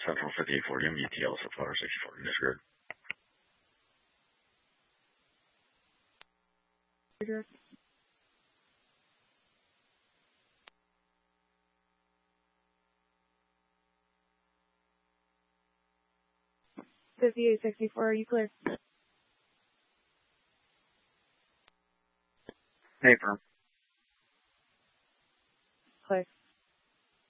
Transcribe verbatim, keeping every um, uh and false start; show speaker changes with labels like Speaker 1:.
Speaker 1: Central fifty-four, M E T L Flower sixty-four, disregard.
Speaker 2: fifty-eight sixty-four, are you clear?
Speaker 1: Hey, firm.
Speaker 2: Clear.